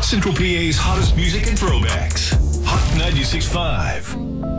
Central PA's hottest music and throwbacks. Hot 96.5.